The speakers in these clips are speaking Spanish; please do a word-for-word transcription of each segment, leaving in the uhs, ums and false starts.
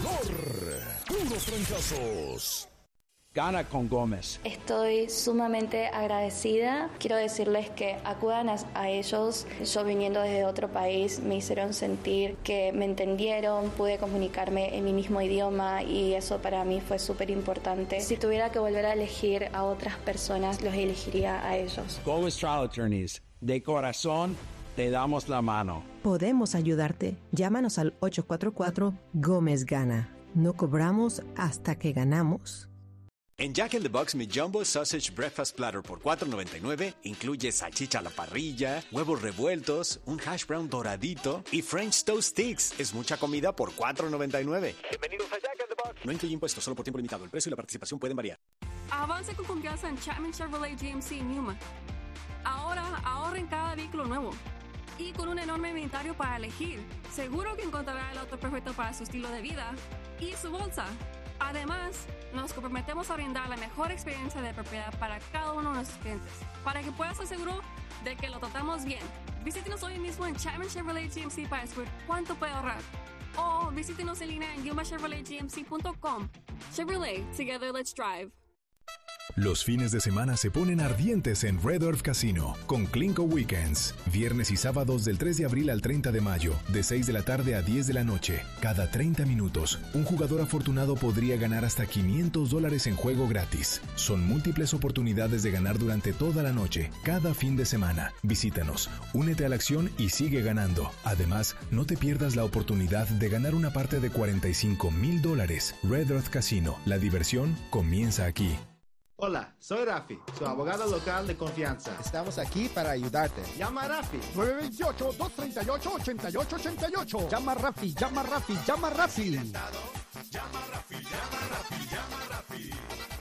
mejor. Puros trancazos. Gana con Gómez. Estoy sumamente agradecida. Quiero decirles que acudan a, a ellos. Yo viniendo desde otro país me hicieron sentir que me entendieron, pude comunicarme en mi mismo idioma y eso para mí fue súper importante. Si tuviera que volver a elegir a otras personas, los elegiría a ellos. Gómez Trial Attorneys, de corazón te damos la mano. Podemos ayudarte. Llámanos al ocho cuatro cuatro Gómez Gana. No cobramos hasta que ganamos. En Jack in the Box, mi Jumbo Sausage Breakfast Platter por cuatro noventa y nueve incluye salchicha a la parrilla, huevos revueltos, un hash brown doradito y French Toast Sticks. Es mucha comida por cuatro noventa y nueve. Bienvenidos a Jack in the Box. No incluye impuestos, solo por tiempo limitado. El precio y la participación pueden variar. Avance con confianza en Chapman Chevrolet G M C Newman. Ahora ahorra en cada vehículo nuevo. Y con un enorme inventario para elegir, seguro que encontrará el auto perfecto para su estilo de vida y su bolsa. Además, nos comprometemos a brindar la mejor experiencia de propiedad para cada uno de nuestros clientes, para que puedas estar seguro de que lo tratamos bien. Visítenos hoy mismo en Chapman Chevrolet G M C para descubrir cuánto puede ahorrar. O visítenos en línea en yuma chevrolet g m c punto com. Chevrolet, together let's drive. Los fines de semana se ponen ardientes en Red Earth Casino con Clinko Weekends. Viernes y sábados del tres de abril al treinta de mayo, de seis de la tarde a diez de la noche. Cada treinta minutos, un jugador afortunado podría ganar hasta quinientos dólares en juego gratis. Son múltiples oportunidades de ganar durante toda la noche, cada fin de semana. Visítanos, únete a la acción y sigue ganando. Además, no te pierdas la oportunidad de ganar una parte de cuarenta y cinco mil dólares. Red Earth Casino, la diversión comienza aquí. Hola, soy Rafi, su abogado local de confianza. Estamos aquí para ayudarte. Llama a Rafi. nueve dos ocho, dos tres ocho, ocho ocho ocho ocho. Llama a Rafi, llama a Rafi, llama a Rafi. Llama a Rafi, llama a Rafi, llama a Rafi.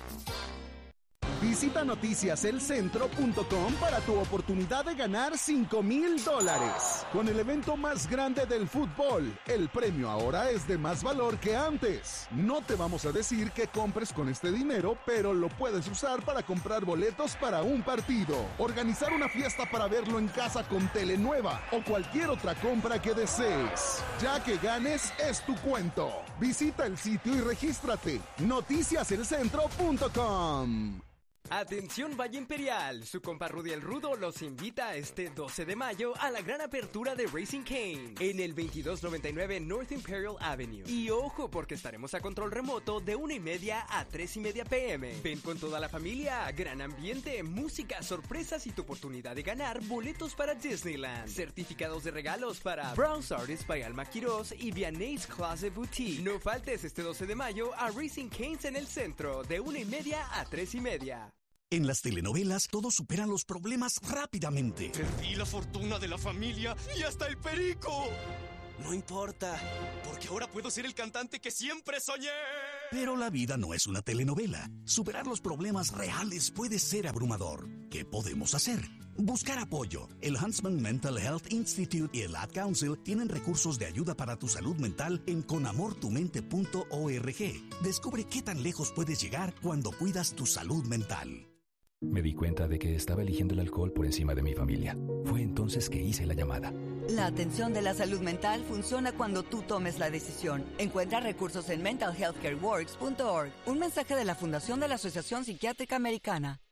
Visita noticias el centro punto com para tu oportunidad de ganar cinco mil dólares. Con el evento más grande del fútbol, el premio ahora es de más valor que antes. No te vamos a decir que compres con este dinero, pero lo puedes usar para comprar boletos para un partido, organizar una fiesta para verlo en casa con tele nueva o cualquier otra compra que desees. Ya que ganes, es tu cuento. Visita el sitio y regístrate. noticias el centro punto com. Atención Valle Imperial, su compa Rudy el Rudo los invita este doce de mayo a la gran apertura de Racing Cane en el veintidós noventa y nueve North Imperial Avenue. Y ojo porque estaremos a control remoto de una y media a tres y media pm. Ven con toda la familia, gran ambiente, música, sorpresas y tu oportunidad de ganar boletos para Disneyland, certificados de regalos para Browse Artists by Alma Quiroz y Vianney's Closet Boutique. No faltes este doce de mayo a Racing Canes en el centro de una y media a tres y media. En las telenovelas, todos superan los problemas rápidamente. Perdí la fortuna de la familia y hasta el perico. No importa, porque ahora puedo ser el cantante que siempre soñé. Pero la vida no es una telenovela. Superar los problemas reales puede ser abrumador. ¿Qué podemos hacer? Buscar apoyo. El Huntsman Mental Health Institute y el Ad Council tienen recursos de ayuda para tu salud mental en con amor tu mente punto org. Descubre qué tan lejos puedes llegar cuando cuidas tu salud mental. Me di cuenta de que estaba eligiendo el alcohol por encima de mi familia. Fue entonces que hice la llamada. La atención de la salud mental funciona cuando tú tomes la decisión. Encuentra recursos en mental health care works punto org. Un mensaje de la Fundación de la Asociación Psiquiátrica Americana.